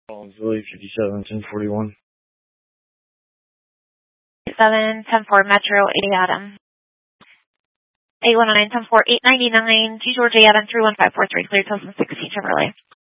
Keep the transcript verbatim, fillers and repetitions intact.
Collins Lily, fifty-seven ten forty-one. seven ten four Metro, eighty Adam. eight one nine ten four eight ninety-nine, G Georgia Adam three one five four three, clear till sixteen Chevrolet.